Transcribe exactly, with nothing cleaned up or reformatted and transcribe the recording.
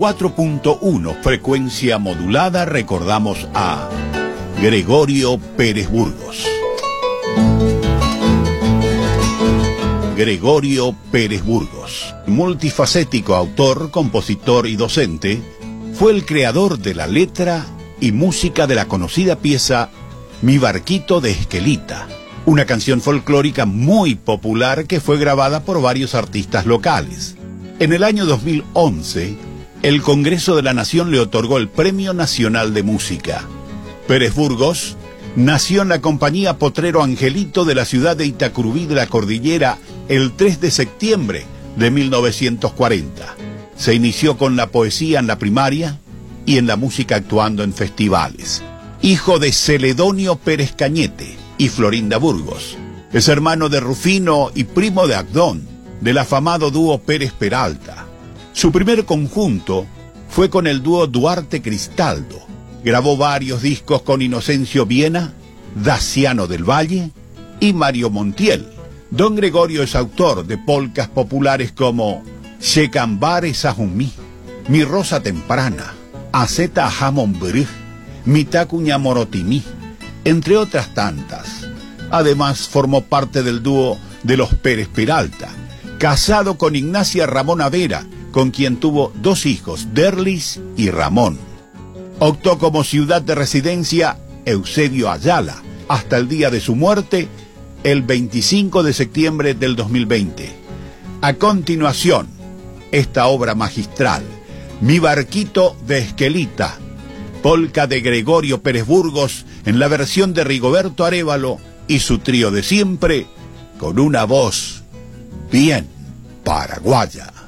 cuatro punto uno, frecuencia modulada, recordamos a Gregorio Pérez Burgos. Gregorio Pérez Burgos, multifacético autor, compositor y docente, fue el creador de la letra y música de la conocida pieza Mi barquito de Esquelita, una canción folclórica muy popular que fue grabada por varios artistas locales. En el año dos mil once, el Congreso de la Nación le otorgó el Premio Nacional de Música. Pérez Burgos nació en la compañía Potrero Angelito de la ciudad de Itacurubí de la Cordillera el tres de septiembre de mil novecientos cuarenta. Se inició con la poesía en la primaria y en la música actuando en festivales. Hijo de Celedonio Pérez Cañete y Florinda Burgos. Es hermano de Rufino y primo de Agdón, del afamado dúo Pérez Peralta. Su primer conjunto fue con el dúo Duarte Cristaldo. Grabó varios discos con Inocencio Viena, Daciano del Valle y Mario Montiel. Don Gregorio es autor de polcas populares como Checambare Sajumí, Mi Rosa Temprana, Aceta Jamón Brug, Mitacuña Morotimí, entre otras tantas. Además formó parte del dúo de los Pérez Peralta, casado con Ignacia Ramona Vera, con quien tuvo dos hijos, Derlis y Ramón. Optó como ciudad de residencia Eusebio Ayala, hasta el día de su muerte, el veinticinco de septiembre del dos mil veinte. A continuación, esta obra magistral, Mi barquito de Esquelita, polca de Gregorio Pérez Burgos, en la versión de Rigoberto Arévalo y su trío de siempre, con una voz bien paraguaya.